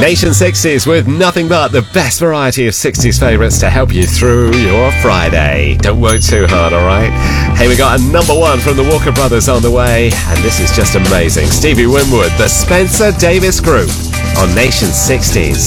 Nation 60s with nothing but the best variety of 60s favourites to help you through your Friday. Don't work too hard, alright? Hey, we got a number one from the Walker Brothers on the way, and this is just amazing. Stevie Winwood, the Spencer Davis Group on Nation 60s.